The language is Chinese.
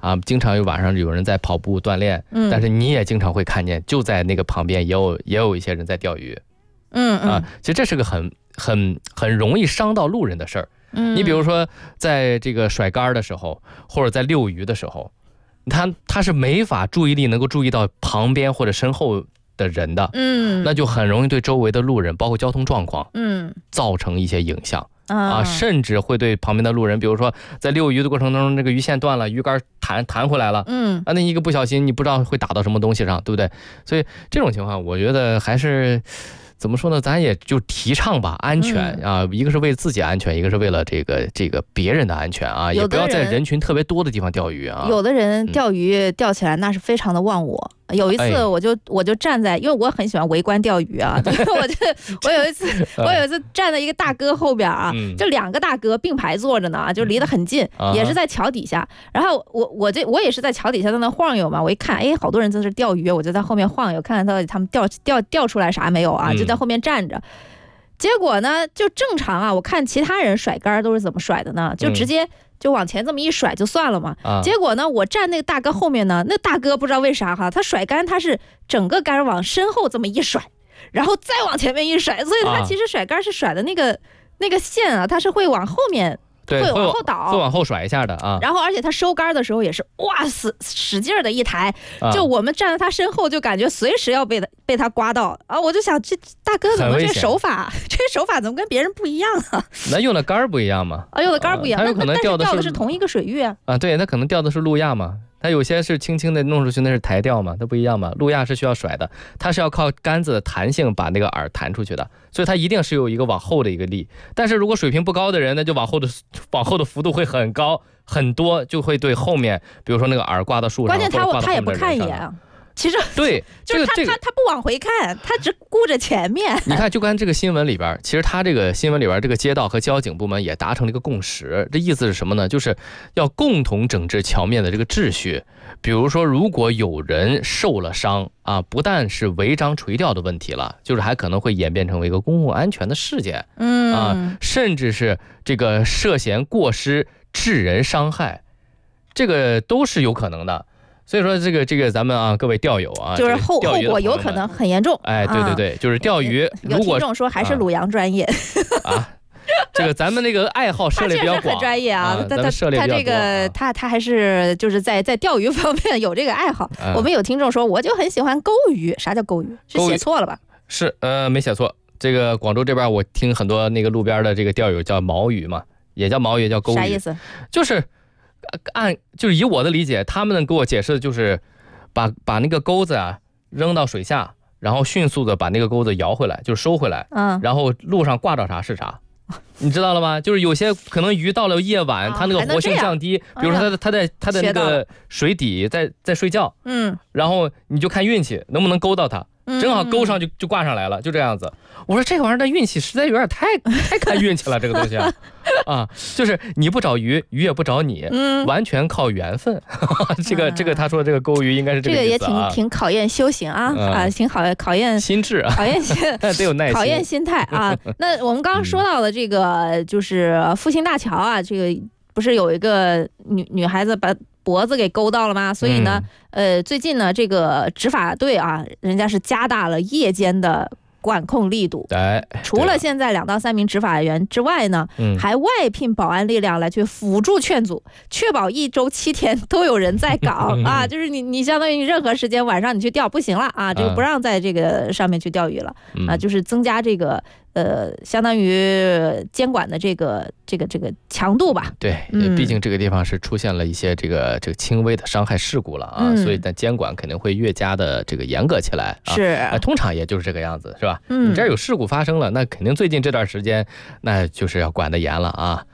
啊，经常有晚上有人在跑步锻炼，但是你也经常会看见，就在那个旁边也有一些人在钓鱼。其实这是个很容易伤到路人的事儿。你比如说在这个甩竿的时候，或者在遛鱼的时候，他是没法注意力能够注意到旁边或者身后的人的，那就很容易对周围的路人包括交通状况造成一些影响啊，甚至会对旁边的路人，比如说在遛鱼的过程当中，这个鱼线断了，鱼竿弹回来了，那一个不小心你不知道会打到什么东西上，对不对？所以这种情况我觉得还是怎么说呢，咱也就提倡吧，安全啊，一个是为自己安全，一个是为了这个别人的安全啊，也不要在人群特别多的地方钓鱼啊。 有的人钓鱼钓起来那是非常的忘我。有一次我就站在，因为我很喜欢围观钓鱼啊，我有一次站在一个大哥后边啊，就2个大哥并排坐着呢，就离得很近，也是在桥底下。然后我也是在桥底下在那晃悠嘛，我一看，哎，好多人在这钓鱼，我就在后面晃悠，看看到底他们钓出来啥没有啊，就在后面站着。结果呢，就正常啊，我看其他人甩竿都是怎么甩的呢？就直接就往前这么一甩就算了嘛。结果呢，我站那个大哥后面呢，那大哥不知道为啥哈，他甩竿他是整个竿往身后这么一甩，然后再往前面一甩，所以他其实甩竿是甩的那个线啊，他是会往后面。 对， 会往后倒， 会往后甩一下的啊。 然后，而且他收竿的时候也是哇使劲的一抬，就我们站在他身后，就感觉随时要被他刮到啊！我就想，这大哥怎么这手法怎么跟别人不一样啊？ 那用的竿不一样吗？ 用的竿不一样， 他有可能钓的是同一个水域啊。 对，他可能钓的是路亚嘛。它有些是轻轻的弄出去，那是抬钓嘛，它不一样嘛。路亚是需要甩的，它是要靠杆子的弹性把那个饵弹出去的，所以它一定是有一个往后的一个力。但是如果水平不高的人，那就往后的幅度会很高很多，就会对后面，比如说那个饵挂到树上， 关键他也不看一眼啊。其实对， 就是他不往回看，他只顾着前面。 你看，就跟这个新闻里边，其实他这个新闻里边，这个街道和交警部门也达成了一个共识。这意思是什么呢？就是要共同整治桥面的这个秩序。比如说，如果有人受了伤啊，不但是违章垂钓的问题了，就是还可能会演变成为一个公共安全的事件，甚至是这个涉嫌过失致人伤害，这个都是有可能的。所以说这个咱们啊，各位钓友啊， 就是后果有可能很严重。 哎，对，就是钓鱼。 有听众说还是鲁阳专业啊，这个咱们那个爱好涉猎比较广， 他确实很专业啊。他这个他还是就是在钓鱼方面有这个爱好。我们有听众说，我就很喜欢钩鱼。啥叫钩鱼？是写错了吧？ 是没写错。这个广州这边我听很多那个路边的这个钓友叫毛鱼嘛，也叫毛鱼，也叫钩鱼。 啥意思？ 就是以我的理解，他们给我解释的就是把那个钩子啊扔到水下，然后迅速的把那个钩子摇回来，就是收回来，然后路上挂到啥是啥，你知道了吗？就是有些可能鱼到了夜晚，它那个活性降低，比如说它的那个水底在睡觉，然后你就看运气能不能勾到它。正好勾上就挂上来了，就这样子。我说这个玩意儿的运气实在有点太看运气了，这个东西啊，就是你不找鱼，鱼也不找你，完全靠缘分。这个他说这个钩鱼应该是这个意思啊。 这个也挺考验修行啊，挺考验心智啊， 考验得有耐心， 考验心态啊。那我们刚刚说到的这个就是复兴大桥啊，这个不是有一个女孩子把脖子给勾到了吗？所以呢，最近呢，这个执法队啊，人家是加大了夜间的管控力度。除了现在2到3名执法员之外呢，还外聘保安力量来去辅助劝阻，确保1周7天都有人在岗啊。就是你相当于任何时间晚上你去钓不行了啊，这个不让在这个上面去钓鱼了啊，就是增加这个相当于监管的这个强度吧。 对，毕竟这个地方是出现了一些这个轻微的伤害事故了啊，所以的监管肯定会越加的这个严格起来啊。 是， 通常也就是这个样子，是吧？你这儿有事故发生了，那肯定最近这段时间那就是要管得严了啊。